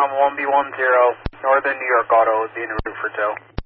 1B10, Northern New York Auto is being route for tow.